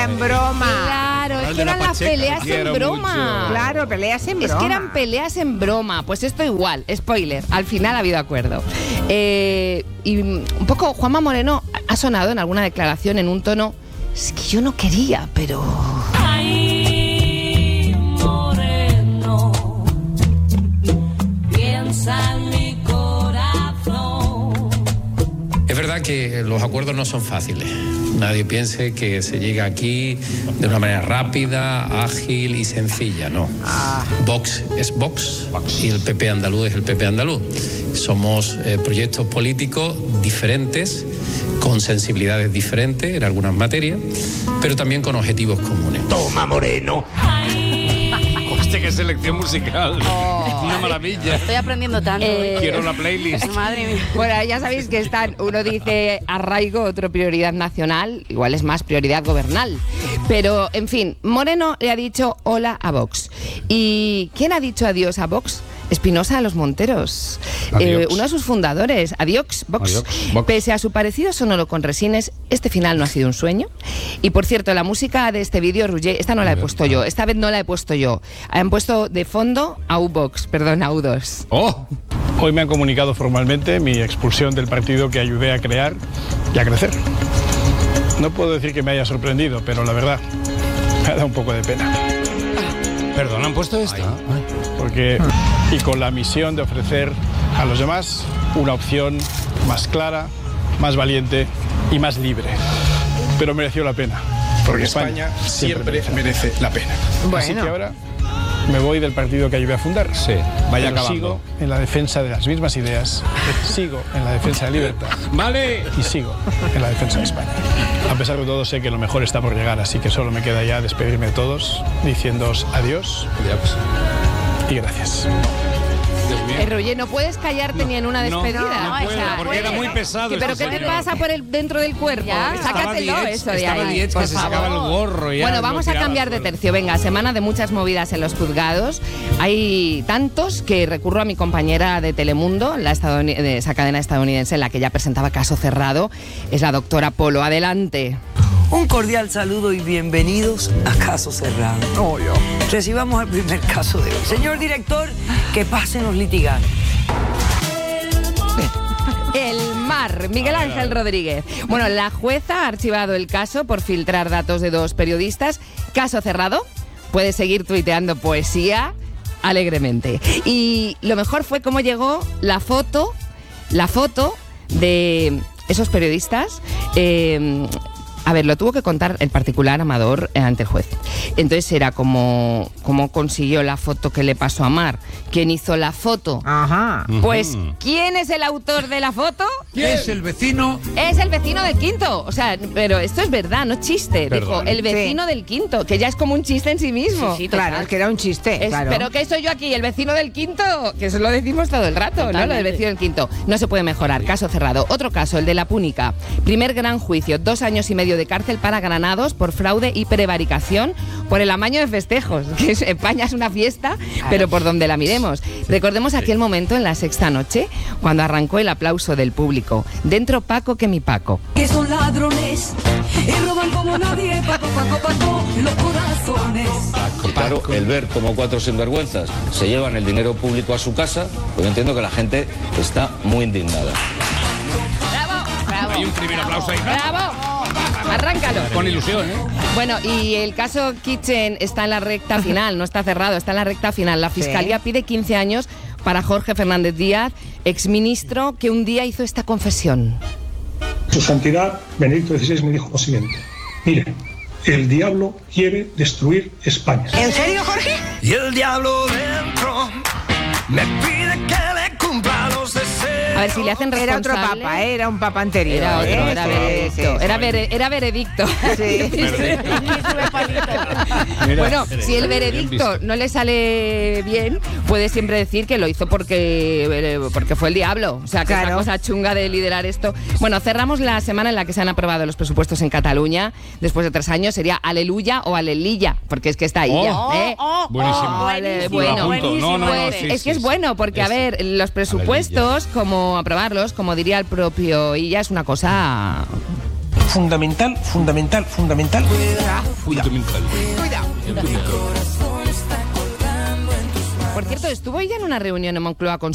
en broma. Claro, es que eran las peleas en broma. Claro, peleas en broma. Es que eran peleas en broma. Pues esto igual, spoiler, al final ha habido acuerdo. Y un poco Juanma Moreno ha sonado en alguna declaración en un tono, es que yo no quería, pero... Ay, Moreno, piensa en mi corazón. Es verdad que los acuerdos no son fáciles. Nadie piense que se llega aquí de una manera rápida, ágil y sencilla, no. Vox es Vox y el PP andaluz es el PP andaluz. Somos proyectos políticos diferentes, con sensibilidades diferentes en algunas materias, pero también con objetivos comunes. ¡Toma, Moreno! Hostia, qué selección musical. Una maravilla. Estoy aprendiendo tanto. Quiero la playlist. Madre mía. Bueno, ya sabéis que están, uno dice arraigo, otro prioridad nacional, igual es más prioridad gobernal. Pero, en fin, Moreno le ha dicho hola a Vox. ¿Y quién ha dicho adiós a Vox? Espinosa de los Monteros, uno de sus fundadores. Adiós, Vox. Pese a su parecido sonoro con Resines, este final no ha sido un sueño. Y por cierto, la música de este vídeo, Roger, esta no la he puesto yo, esta vez no la he puesto yo. Han puesto de fondo a U2. ¡Oh! Hoy me han comunicado formalmente mi expulsión del partido que ayudé a crear y a crecer. No puedo decir que me haya sorprendido, pero la verdad, me ha dado un poco de pena. Perdón, ¿han puesto esta? Porque, y con la misión de ofrecer a los demás una opción más clara, más valiente y más libre. Pero mereció la pena. Porque España siempre merece la pena. Bueno. Así que ahora me voy del partido que ayudé a fundar. Sí, vaya Pero acabando. sigo en la defensa de las mismas ideas, sigo en la defensa de la libertad. ¡Vale! Y sigo en la defensa de España. A pesar de todo, sé que lo mejor está por llegar, así que solo me queda ya despedirme de todos, diciéndoos adiós y gracias. Roger, no puedes callarte ni en una despedida. No puedo, porque era muy pesado. ¿Pero este qué te señor. pasa por dentro del cuerpo? Ya. Sácatelo eso de Estaba ahí, diez, por que se favor. sacaba el gorro. Ya Bueno, lo vamos a tiraba cambiar de fuera. tercio. Venga, semana de muchas movidas en los juzgados. Hay tantos que recurro a mi compañera de Telemundo, de esa cadena estadounidense en la que ya presentaba Caso Cerrado. Es la doctora Polo. Adelante. Un cordial saludo y bienvenidos a Caso Cerrado. Recibamos el primer caso de hoy. Señor director, que pasen los litigantes. El Mar, Miguel Ángel Rodríguez. Bueno, la jueza ha archivado el caso por filtrar datos de dos periodistas. Caso cerrado. Puedes seguir tuiteando poesía alegremente. Y lo mejor fue cómo llegó la foto de esos periodistas. A ver, lo tuvo que contar el particular Amador ante el juez. Entonces era como consiguió la foto que le pasó a Mar. ¿Quién hizo la foto? Ajá. Pues, ¿quién es el autor de la foto? Es el vecino. Es el vecino del quinto. O sea, pero esto es verdad, no chiste. Perdón. Dijo, el vecino del quinto, que ya es como un chiste en sí mismo. Sí, claro, es que era un chiste. Claro. Pero ¿qué soy yo aquí? El vecino del quinto, que eso lo decimos todo el rato, ¿no? Lo del vecino del quinto. No se puede mejorar. Caso cerrado. Otro caso, el de La Púnica. Primer gran juicio, 2 años y medio de cárcel para Granados por fraude y prevaricación por el amaño de festejos. Que España es una fiesta, pero por donde la miremos. Recordemos aquel momento en la sexta noche, cuando arrancó el aplauso del público. Dentro Paco que mi Paco. Que son ladrones y roban como nadie. Paco, Paco, Paco, los corazones. Claro, el ver cómo 4 sinvergüenzas se llevan el dinero público a su casa, pues yo entiendo que la gente está muy indignada. ¡Bravo! Hay un primer aplauso ahí. ¡Bravo! Arráncalo. Con ilusión, ¿eh? Bueno, y el caso Kitchen está en la recta final, no está cerrado, está en la recta final. La Fiscalía pide 15 años para Jorge Fernández Díaz, exministro, que un día hizo esta confesión. Su Santidad Benedicto XVI me dijo lo siguiente: mire, el diablo quiere destruir España. ¿En serio, Jorge? Y el diablo dentro me pide que le cumpla los deseos. A ver si le hacen Era otro responsable. papa, era un papa anterior. Era otro, era Sí, veredicto. sí, sí. Era veredicto. Sí. Bueno, si el veredicto no le sale bien, puede siempre decir que lo hizo porque fue el diablo. O sea, que es una cosa chunga de liderar esto. Bueno, cerramos la semana en la que se han aprobado los presupuestos en Cataluña. Después de 3 años sería aleluya o alelilla, porque es que está ahí ya. Buenísimo. Bueno, No, es que es bueno, porque a ver, los presupuestos, como aprobarlos, como diría el propio Illa, es una cosa fundamental. Fundamental. Por cierto, ¿estuvo ella en una reunión en Moncloa con